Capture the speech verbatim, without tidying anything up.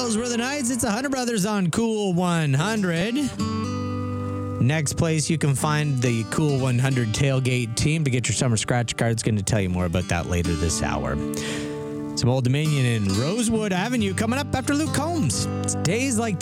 those were the nights. It's the Hunter Brothers on Cool one hundred. Next place, you can find the Cool one hundred tailgate team to get your summer scratch cards. Going to tell you more about that later this hour. Some Old Dominion in Rosewood Avenue coming up after Luke Combs. It's Days Like